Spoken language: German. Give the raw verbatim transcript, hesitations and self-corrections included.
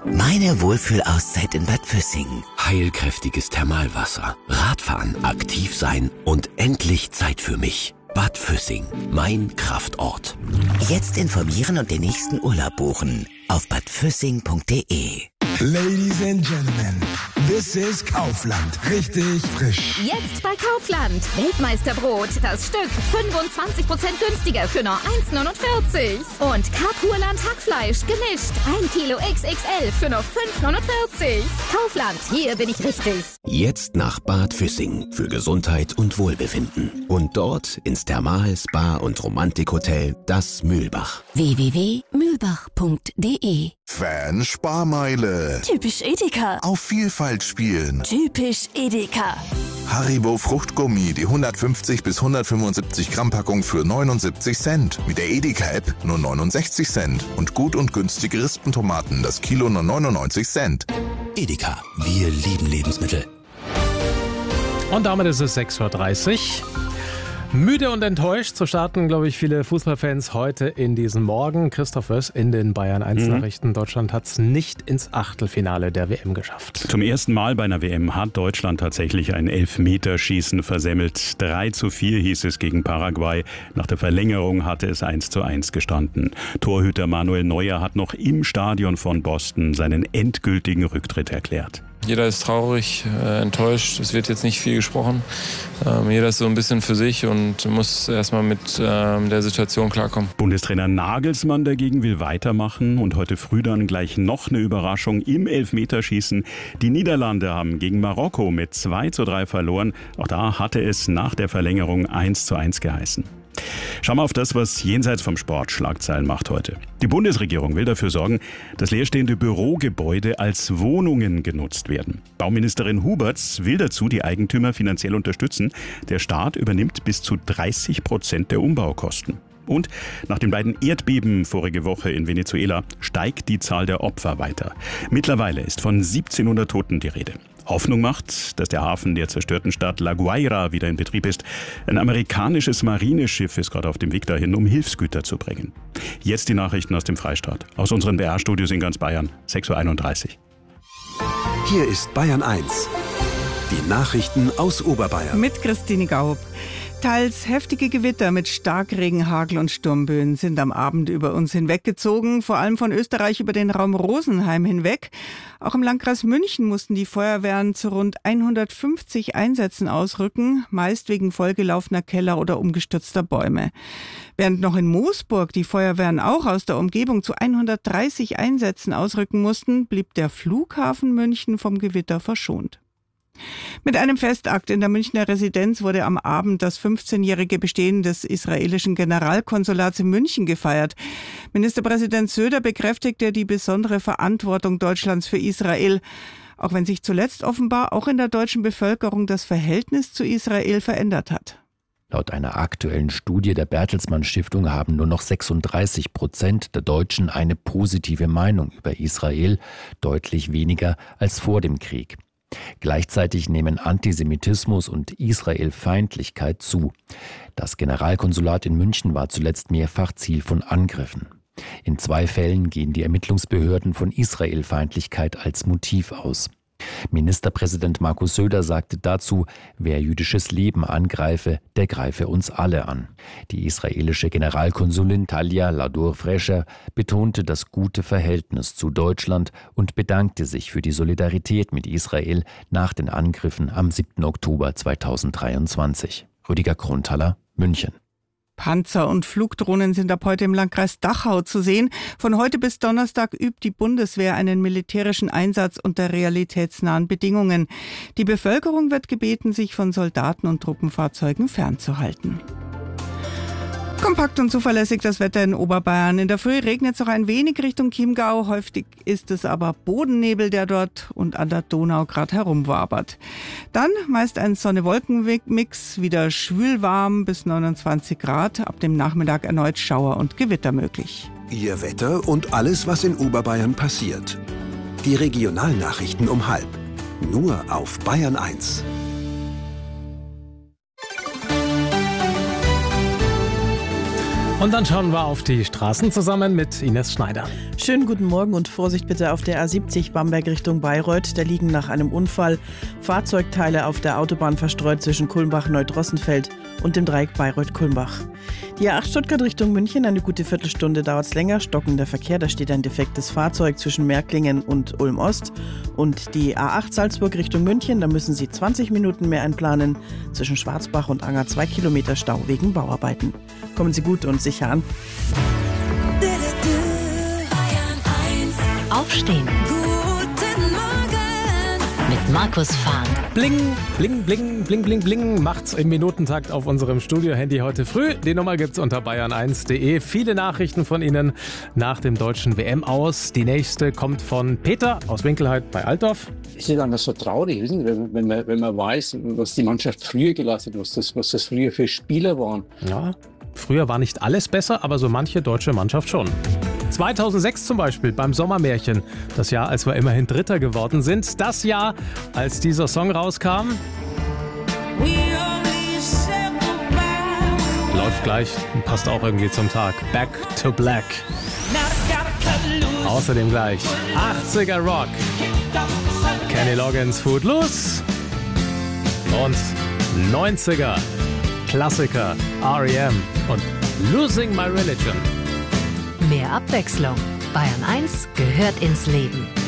Meine Wohlfühlauszeit in Bad Füssing. Heilkräftiges Thermalwasser, Radfahren, aktiv sein und endlich Zeit für mich. Bad Füssing, mein Kraftort. Jetzt informieren und den nächsten Urlaub buchen auf bad füssing punkt de. Ladies and Gentlemen, this is Kaufland. Richtig frisch. Jetzt bei Kaufland. Weltmeisterbrot. Das Stück fünfundzwanzig Prozent günstiger für nur eins neunundvierzig. Und Kapurland Hackfleisch gemischt. ein Kilo X X L für nur fünf neunundvierzig. Kaufland, hier bin ich richtig. Jetzt nach Bad Füssing für Gesundheit und Wohlbefinden. Und dort ins Thermal-, Spa- und Romantikhotel Das Mühlbach. w w w punkt mühlbach punkt de. Fan Sparmeile. Typisch Edeka. Auf Vielfalt spielen. Typisch Edeka. Haribo Fruchtgummi, die hundertfünfzig bis hundertfünfundsiebzig Gramm Packung für neunundsiebzig Cent. Mit der Edeka-App nur neunundsechzig Cent. Und gut und günstige Rispentomaten, das Kilo nur neunundneunzig Cent. Edeka, wir lieben Lebensmittel. Und damit ist es sechs Uhr dreißig. Müde und enttäuscht, so starten, glaube ich, viele Fußballfans heute in diesen Morgen. Christoph Wöss in den Bayern eins Nachrichten. Mhm. Deutschland hat es nicht ins Achtelfinale der W M geschafft. Zum ersten Mal bei einer W M hat Deutschland tatsächlich ein Elfmeterschießen versemmelt. drei zu vier hieß es gegen Paraguay. Nach der Verlängerung hatte es eins zu eins gestanden. Torhüter Manuel Neuer hat noch im Stadion von Boston seinen endgültigen Rücktritt erklärt. Jeder ist traurig, äh, enttäuscht. Es wird jetzt nicht viel gesprochen. Ähm, jeder ist so ein bisschen für sich und muss erstmal mit ähm, der Situation klarkommen. Bundestrainer Nagelsmann dagegen will weitermachen und heute früh dann gleich noch eine Überraschung im Elfmeterschießen. Die Niederlande haben gegen Marokko mit zwei zu drei verloren. Auch da hatte es nach der Verlängerung eins zu eins geheißen. Schauen wir auf das, was jenseits vom Sport Schlagzeilen macht heute. Die Bundesregierung will dafür sorgen, dass leerstehende Bürogebäude als Wohnungen genutzt werden. Bauministerin Huberts will dazu die Eigentümer finanziell unterstützen. Der Staat übernimmt bis zu dreißig Prozent der Umbaukosten. Und nach den beiden Erdbeben vorige Woche in Venezuela steigt die Zahl der Opfer weiter. Mittlerweile ist von siebzehnhundert Toten die Rede. Hoffnung macht, dass der Hafen der zerstörten Stadt La Guaira wieder in Betrieb ist. Ein amerikanisches Marineschiff ist gerade auf dem Weg dahin, um Hilfsgüter zu bringen. Jetzt die Nachrichten aus dem Freistaat. Aus unseren B R-Studios in ganz Bayern, sechs Uhr einunddreißig. Hier ist Bayern eins. Die Nachrichten aus Oberbayern. Mit Christine Gaub. Teils heftige Gewitter mit Starkregen, Hagel und Sturmböen sind am Abend über uns hinweggezogen, vor allem von Österreich über den Raum Rosenheim hinweg. Auch im Landkreis München mussten die Feuerwehren zu rund hundertfünfzig Einsätzen ausrücken, meist wegen vollgelaufener Keller oder umgestürzter Bäume. Während noch in Moosburg die Feuerwehren auch aus der Umgebung zu hundertdreißig Einsätzen ausrücken mussten, blieb der Flughafen München vom Gewitter verschont. Mit einem Festakt in der Münchner Residenz wurde am Abend das fünfzehnjährige Bestehen des israelischen Generalkonsulats in München gefeiert. Ministerpräsident Söder bekräftigte die besondere Verantwortung Deutschlands für Israel, auch wenn sich zuletzt offenbar auch in der deutschen Bevölkerung das Verhältnis zu Israel verändert hat. Laut einer aktuellen Studie der Bertelsmann Stiftung haben nur noch sechsunddreißig Prozent der Deutschen eine positive Meinung über Israel, deutlich weniger als vor dem Krieg. Gleichzeitig nehmen Antisemitismus und Israelfeindlichkeit zu. Das Generalkonsulat in München war zuletzt mehrfach Ziel von Angriffen. In zwei Fällen gehen die Ermittlungsbehörden von Israelfeindlichkeit als Motiv aus. Ministerpräsident Markus Söder sagte dazu, wer jüdisches Leben angreife, der greife uns alle an. Die israelische Generalkonsulin Talia Ladour-Frescher betonte das gute Verhältnis zu Deutschland und bedankte sich für die Solidarität mit Israel nach den Angriffen am siebten Oktober zweitausenddreiundzwanzig. Rüdiger Kronthaler, München. Panzer und Flugdrohnen sind ab heute im Landkreis Dachau zu sehen. Von heute bis Donnerstag übt die Bundeswehr einen militärischen Einsatz unter realitätsnahen Bedingungen. Die Bevölkerung wird gebeten, sich von Soldaten und Truppenfahrzeugen fernzuhalten. Kompakt und zuverlässig das Wetter in Oberbayern. In der Früh regnet es noch ein wenig Richtung Chiemgau. Häufig ist es aber Bodennebel, der dort und an der Donau gerade herumwabert. Dann meist ein Sonne-Wolken-Mix, wieder schwülwarm bis neunundzwanzig Grad. Ab dem Nachmittag erneut Schauer und Gewitter möglich. Ihr Wetter und alles, was in Oberbayern passiert. Die Regionalnachrichten um halb. Nur auf Bayern eins. Und dann schauen wir auf die Straßen zusammen mit Ines Schneider. Schönen guten Morgen und Vorsicht bitte auf der A siebzig Bamberg Richtung Bayreuth. Da liegen nach einem Unfall Fahrzeugteile auf der Autobahn verstreut zwischen Kulmbach-Neudrossenfeld und dem Dreieck Bayreuth-Kulmbach. Die A acht Stuttgart Richtung München, eine gute Viertelstunde dauert es länger. Stockender Verkehr, da steht ein defektes Fahrzeug zwischen Märklingen und Ulm-Ost. Und die A acht Salzburg Richtung München, da müssen Sie zwanzig Minuten mehr einplanen. Zwischen Schwarzbach und Anger zwei Kilometer Stau wegen Bauarbeiten. Kommen Sie gut und sicher an. Aufstehen. Guten Morgen mit Markus Fahn. Bling, bling, bling, bling, bling, bling macht's im Minutentakt auf unserem Studio-Handy heute früh. Die Nummer gibt's unter bayern eins punkt de. Viele Nachrichten von Ihnen nach dem deutschen W M aus. Die nächste kommt von Peter aus Winkelheit bei Altdorf. Es ist dann so traurig, wissen Sie, wenn man, wenn man weiß, was die Mannschaft früher geleistet hat, was das, was das früher für Spieler waren. Ja, früher war nicht alles besser, aber so manche deutsche Mannschaft schon. zweitausendsechs zum Beispiel beim Sommermärchen. Das Jahr, als wir immerhin Dritter geworden sind. Das Jahr, als dieser Song rauskam. Läuft gleich und passt auch irgendwie zum Tag. Back to Black. Außerdem gleich achtziger Rock. Kenny Loggins Footloose. Und neunziger Klassiker R E M und Losing My Religion. Mehr Abwechslung. Bayern eins gehört ins Leben.